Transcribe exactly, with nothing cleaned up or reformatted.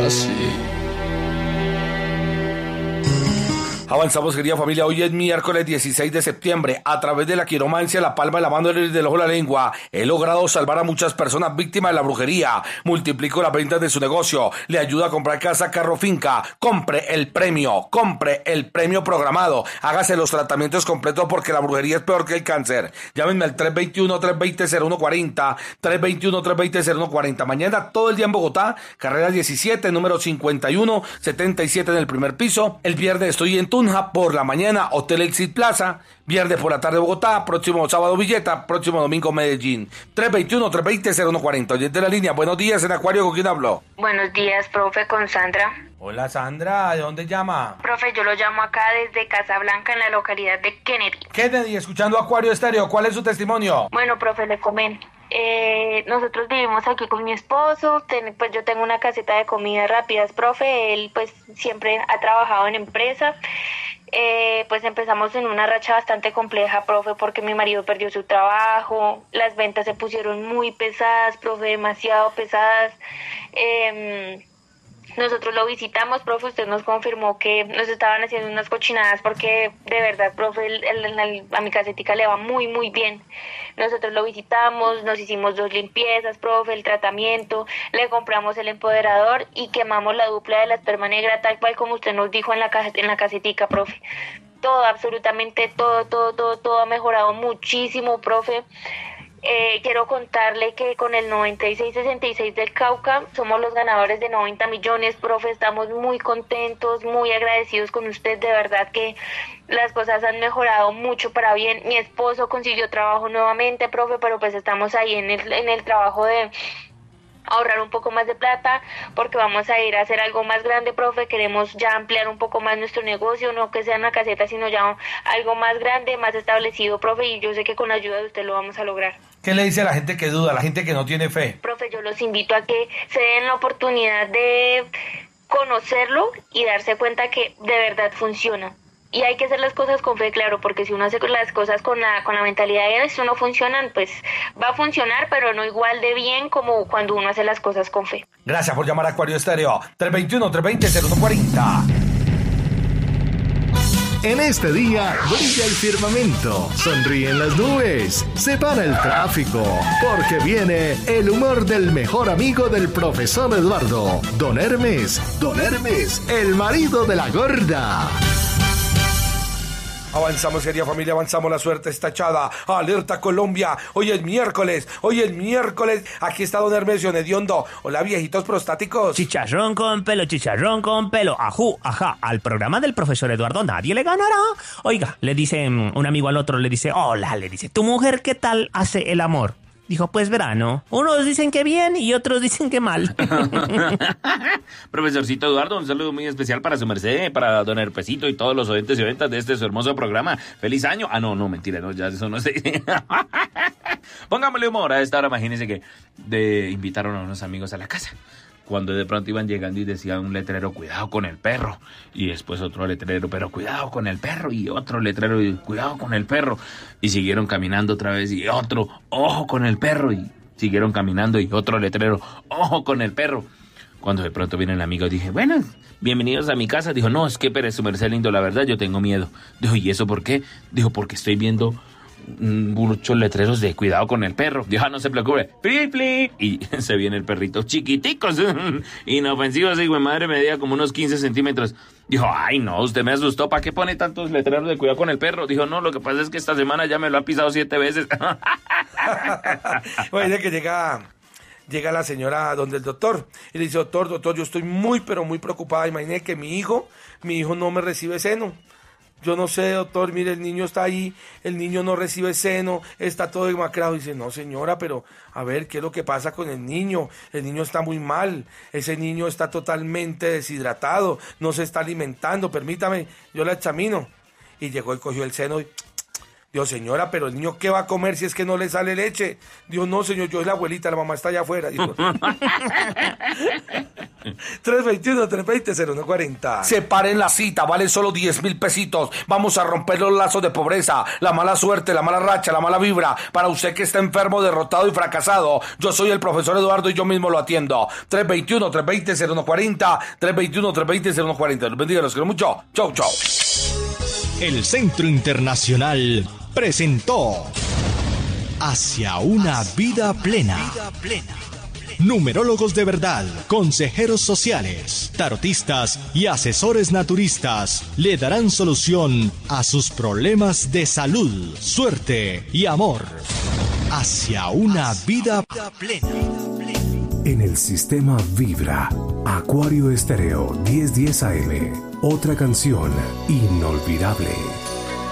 así. Avanzamos, querida familia. Hoy es miércoles dieciséis de septiembre. A través de la quiromancia, la palma de la mano y del ojo de la lengua, he logrado salvar a muchas personas víctimas de la brujería. Multiplico las ventas de su negocio. Le ayuda a comprar casa, carro, finca. Compre el premio. Compre el premio programado. Hágase los tratamientos completos porque la brujería es peor que el cáncer. Llámenme al tres dos uno, tres dos cero, cero uno cuatro cero. tres dos uno, tres dos cero, cero uno cuatro cero. Mañana todo el día en Bogotá. Carrera diecisiete, número cincuenta y uno, setenta y siete en el primer piso. El viernes estoy en Tunja. Por la mañana, Hotel Exit Plaza. Viernes por la tarde, Bogotá. Próximo sábado, Villeta. Próximo domingo, Medellín. tres dos uno, tres dos cero, cero uno cuatro cero. Oyente de la línea. Buenos días, en Acuario. ¿Con quién hablo? Buenos días, profe, con Sandra. Hola, Sandra. ¿De dónde llama? Profe, yo lo llamo acá desde Casablanca, en la localidad de Kennedy. Kennedy, escuchando Acuario Estéreo. ¿Cuál es su testimonio? Bueno, profe, le comento. Eh, nosotros vivimos aquí con mi esposo, ten, pues yo tengo una caseta de comidas rápidas, profe. Él pues siempre ha trabajado en empresa. Eh, pues empezamos en una racha bastante compleja, profe, porque mi marido perdió su trabajo, las ventas se pusieron muy pesadas, profe, demasiado pesadas. Eh, Nosotros lo visitamos, profe, usted nos confirmó que nos estaban haciendo unas cochinadas porque de verdad, profe, el, el, el, a mi casetica le va muy, muy bien. Nosotros lo visitamos, nos hicimos dos limpiezas, profe, el tratamiento, le compramos el empoderador y quemamos la dupla de la esperma negra tal cual como usted nos dijo en la, en la casetica, profe. Todo, absolutamente todo, todo, todo, todo ha mejorado muchísimo, profe. Eh, quiero contarle que con el noventa y seis sesenta y seis del Cauca somos los ganadores de noventa millones, profe. Estamos muy contentos, muy agradecidos con usted, de verdad que las cosas han mejorado mucho para bien. Mi esposo consiguió trabajo nuevamente, profe, pero pues estamos ahí en el, en el trabajo de ahorrar un poco más de plata porque vamos a ir a hacer algo más grande, profe. Queremos ya ampliar un poco más nuestro negocio, no que sea una caseta, sino ya algo más grande, más establecido, profe, y yo sé que con la ayuda de usted lo vamos a lograr. ¿Qué le dice a la gente que duda, a la gente que no tiene fe? Profe, yo los invito a que se den la oportunidad de conocerlo y darse cuenta que de verdad funciona. Y hay que hacer las cosas con fe, claro, porque si uno hace las cosas con la, con la mentalidad de esto no funcionan, pues va a funcionar, pero no igual de bien como cuando uno hace las cosas con fe. Gracias por llamar a Acuario Estéreo. tres dos uno, tres dos cero, cero uno cuatro cero. En este día brilla el firmamento, sonríen las nubes, se para el tráfico, porque viene el humor del mejor amigo del profesor Eduardo, Don Hermes, Don Hermes, el marido de la gorda. Avanzamos, querida familia, avanzamos, la suerte está echada. Alerta Colombia, hoy es miércoles, hoy es miércoles. Aquí está Don Hermes Hediondo. Hola, viejitos prostáticos. Chicharrón con pelo, chicharrón con pelo. Ajú, ajá, al programa del profesor Eduardo nadie le ganará. Oiga, le dice un amigo al otro, le dice, hola, le dice, ¿tu mujer qué tal hace el amor? Dijo, pues verano. Unos dicen que bien y otros dicen que mal. Profesorcito Eduardo, un saludo muy especial para su merced, para don Herpesito y todos los oyentes y oyentas de este su hermoso programa. ¡Feliz año! Ah, no, no, mentira, no, ya eso no se dice. Pongámosle humor a esta hora. Imagínense que de, invitaron a unos amigos a la casa. Cuando de pronto iban llegando y decía un letrero, cuidado con el perro. Y después otro letrero, pero cuidado con el perro. Y otro letrero, y cuidado con el perro. Y siguieron caminando otra vez y otro, ojo con el perro. Y siguieron caminando y otro letrero, ojo con el perro. Cuando de pronto viene el amigo, dije, bueno, bienvenidos a mi casa. Dijo, no, es que Pérez, su merced lindo, la verdad, yo tengo miedo. Dijo, ¿y eso por qué? Dijo, porque estoy viendo muchos letreros de cuidado con el perro. Dijo, ah, no se preocupe, ¡Flip, flip! Y se viene el perrito, chiquiticos, inofensivos, y mi madre medía como unos quince centímetros. Dijo, ay, no, usted me asustó, ¿para qué pone tantos letreros de cuidado con el perro? Dijo, no, lo que pasa es que esta semana ya me lo ha pisado siete veces. Oye, que llega... Llega la señora donde el doctor y le dice, doctor, doctor, yo estoy muy, pero muy preocupada. Imagínese que mi hijo, mi hijo no me recibe seno. Yo no sé, doctor, mire, el niño está ahí, el niño no recibe seno, está todo demacrado. Dice, no, señora, pero a ver, ¿qué es lo que pasa con el niño? El niño está muy mal, ese niño está totalmente deshidratado, no se está alimentando, permítame, yo la examino. Y llegó y cogió el seno y... Dios, señora, pero el niño, ¿qué va a comer si es que no le sale leche? Dios, no, señor, yo es la abuelita, la mamá está allá afuera. Dijo. tres dos uno, tres dos cero, cero uno cuatro cero. Separen la cita, vale solo diez mil pesitos. Vamos a romper los lazos de pobreza, la mala suerte, la mala racha, la mala vibra. Para usted que está enfermo, derrotado y fracasado, yo soy el profesor Eduardo y yo mismo lo atiendo. tres dos uno, tres dos cero, cero uno cuatro cero, tres dos uno, tres dos cero, cero uno cuatro cero. Los bendiga, los quiero mucho. Chau, chau. El Centro Internacional presentó Hacia una vida plena. Numerólogos de verdad, consejeros sociales, tarotistas y asesores naturistas le darán solución a sus problemas de salud, suerte y amor. Hacia una vida plena. En el sistema Vibra, Acuario Estéreo diez diez A M. Otra canción inolvidable.